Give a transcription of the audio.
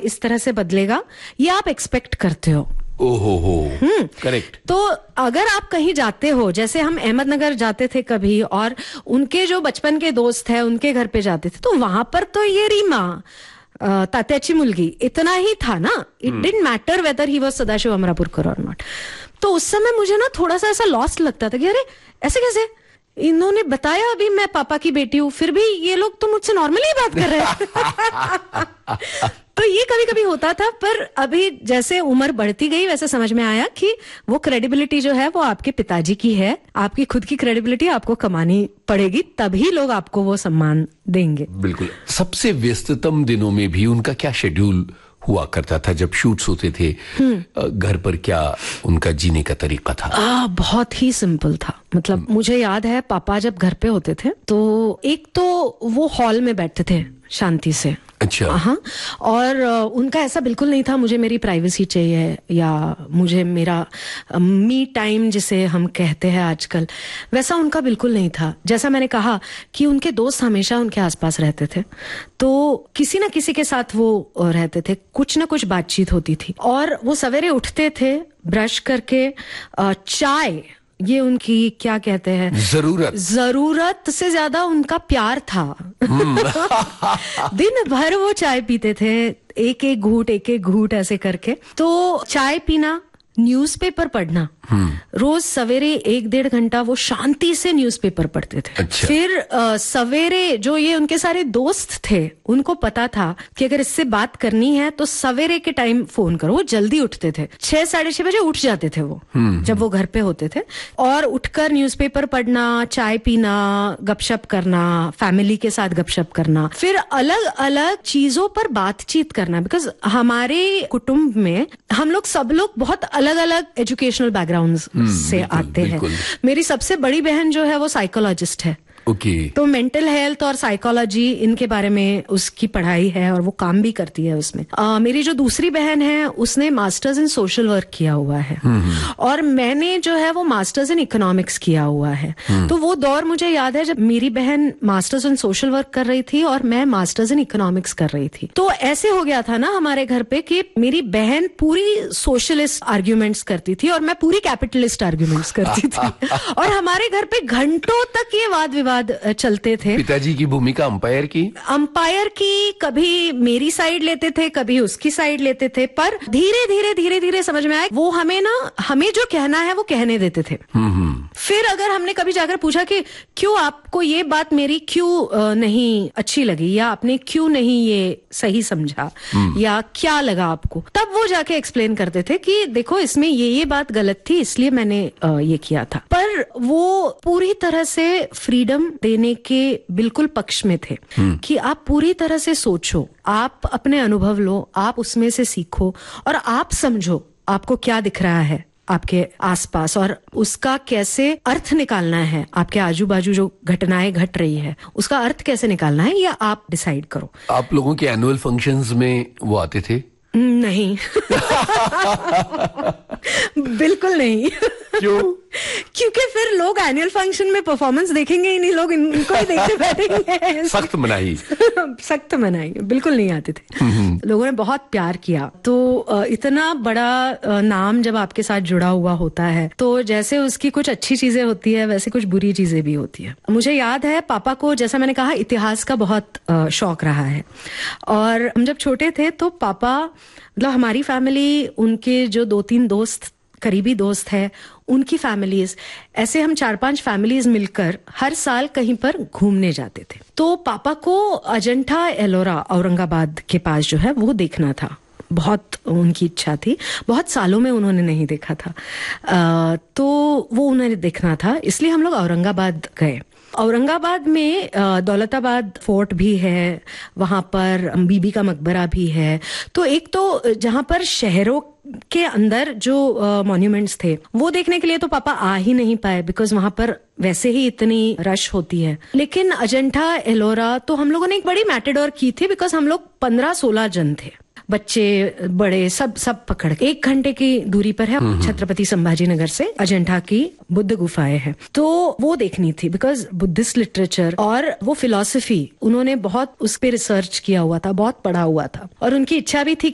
इस तरह से बदलेगा ये आप एक्सपेक्ट करते हो। ओहो करेक्ट। तो अगर आप कहीं जाते हो, जैसे हम अहमदनगर जाते थे कभी और उनके जो बचपन के दोस्त हैं उनके घर पे जाते थे, तो वहां पर तो ये रीमा तात्याची मुलगी इतना ही था ना, it didn't matter whether he was Sadashiv Amrapurkar और नॉट। तो उस समय मुझे ना थोड़ा सा ऐसा लॉस्ट लगता था कि अरे ऐसे कैसे, इन्होंने बताया अभी मैं पापा की बेटी हूं, फिर भी ये लोग तो मुझसे नॉर्मली बात कर रहे हैं। तो ये कभी कभी होता था, पर अभी जैसे उम्र बढ़ती गई वैसे समझ में आया कि वो क्रेडिबिलिटी जो है वो आपके पिताजी की है, आपकी खुद की क्रेडिबिलिटी आपको कमानी पड़ेगी, तभी लोग आपको वो सम्मान देंगे। बिल्कुल। सबसे व्यस्ततम दिनों में भी उनका क्या शेड्यूल हुआ करता था जब शूट्स होते थे? घर पर क्या उनका जीने का तरीका था? बहुत ही सिंपल था। मतलब मुझे याद है पापा जब घर पे होते थे तो एक तो वो हॉल में बैठते थे शांति से। अच्छा। हाँ, और उनका ऐसा बिल्कुल नहीं था मुझे मेरी प्राइवेसी चाहिए या मुझे मेरा मी टाइम जिसे हम कहते हैं आजकल, वैसा उनका बिल्कुल नहीं था। जैसा मैंने कहा कि उनके दोस्त हमेशा उनके आसपास रहते थे, तो किसी ना किसी के साथ वो रहते थे, कुछ ना कुछ बातचीत होती थी। और वो सवेरे उठते थे, ब्रश करके चाय, ये उनकी क्या कहते हैं, जरूरत से ज्यादा उनका प्यार था। दिन भर वो चाय पीते थे, एक एक घूंट ऐसे करके। तो चाय पीना, न्यूज़पेपर पढ़ना, रोज सवेरे 1-1.5 घंटा वो शांति से न्यूज़पेपर पढ़ते थे। अच्छा। फिर सवेरे जो ये उनके सारे दोस्त थे उनको पता था कि अगर इससे बात करनी है तो सवेरे के टाइम फोन करो। वो जल्दी उठते थे, 6-6:30 बजे उठ जाते थे वो, जब वो घर पे होते थे। और उठकर न्यूज़पेपर पढ़ना, चाय पीना, गपशप करना, फैमिली के साथ गपशप करना, फिर अलग अलग चीजों पर बातचीत करना। बिकॉज हमारे कुटुंब में हम लोग सब लोग बहुत अलग अलग एजुकेशनल बैकग्राउंड से आते हैं। मेरी सबसे बड़ी बहन जो है वो साइकोलॉजिस्ट है। तो मेंटल हेल्थ और साइकोलॉजी इनके बारे में उसकी पढ़ाई है और वो काम भी करती है उसमें। मेरी जो दूसरी बहन है उसने मास्टर्स इन सोशल वर्क किया हुआ है और मैंने जो है वो मास्टर्स इन इकोनॉमिक्स किया हुआ है। तो वो दौर मुझे याद है जब मेरी बहन मास्टर्स इन सोशल वर्क कर रही थी और मैं मास्टर्स इन इकोनॉमिक्स कर रही थी। तो ऐसे हो गया था ना हमारे घर पे कि मेरी बहन पूरी सोशलिस्ट आर्ग्यूमेंट्स करती थी और मैं पूरी कैपिटलिस्ट आर्ग्यूमेंट्स करती थी। और हमारे घर पे घंटों तक ये वाद विवाद चलते थे। पिताजी की भूमिका अंपायर की कभी मेरी साइड लेते थे, कभी उसकी साइड लेते थे, पर धीरे धीरे समझ में आया वो हमें जो कहना है वो कहने देते थे। फिर अगर हमने कभी जाकर पूछा कि क्यों आपको ये बात मेरी क्यों नहीं अच्छी लगी या आपने क्यों नहीं ये सही समझा या क्या लगा आपको, तब वो जाके एक्सप्लेन करते थे कि देखो इसमें ये बात गलत थी इसलिए मैंने ये किया था। पर वो पूरी तरह से फ्रीडम देने के बिल्कुल पक्ष में थे कि आप पूरी तरह से सोचो, आप अपने अनुभव लो, आप उसमें से सीखो और आप समझो आपको क्या दिख रहा है आपके आसपास और उसका कैसे अर्थ निकालना है। आपके आजू बाजू जो घटनाएं घट रही है उसका अर्थ कैसे निकालना है या आप डिसाइड करो। आप लोगों के एनुअल फंक्शंस में वो आते थे? नहीं। बिल्कुल नहीं। क्यों? क्योंकि फिर लोग एनुअल फंक्शन में परफॉर्मेंस देखेंगे ही नहीं, लोग इनको ही देखते बैठेंगे। सख्त मनाही बिल्कुल नहीं आते थे। लोगों ने बहुत प्यार किया। तो इतना बड़ा नाम जब आपके साथ जुड़ा हुआ होता है तो जैसे उसकी कुछ अच्छी चीजें होती है वैसे कुछ बुरी चीजें भी होती है। मुझे याद है पापा को, जैसा मैंने कहा, इतिहास का बहुत शौक रहा है और हम जब छोटे थे तो पापा, मतलब हमारी फैमिली, उनके जो 2-3 दोस्त, करीबी दोस्त है, उनकी फैमिलीज, ऐसे हम 4-5 फैमिलीज मिलकर हर साल कहीं पर घूमने जाते थे। तो पापा को अजंठा एलोरा औरंगाबाद के पास जो है वो देखना था, बहुत उनकी इच्छा थी, बहुत सालों में उन्होंने नहीं देखा था। तो वो उन्हें देखना था, इसलिए हम लोग औरंगाबाद गए। औरंगाबाद में दौलताबाद फोर्ट भी है, वहां पर बीबी का मकबरा भी है। तो एक तो जहां पर शहरों के अंदर जो मॉन्यूमेंट्स थे वो देखने के लिए तो पापा आ ही नहीं पाए बिकॉज वहां पर वैसे ही इतनी रश होती है। लेकिन अजंठा एलोरा तो हम लोगों ने एक बड़ी मैटेडोर की थी बिकॉज हम लोग 15-16 जन थे, बच्चे बड़े सब पकड़ के। 1 घंटे की दूरी पर है छत्रपति संभाजी नगर से अजंठा की बुद्ध गुफाएं हैं, तो वो देखनी थी बिकॉज बुद्धिस्ट लिटरेचर और वो फिलॉसफी उन्होंने बहुत उस पे रिसर्च किया हुआ था, बहुत पढ़ा हुआ था और उनकी इच्छा भी थी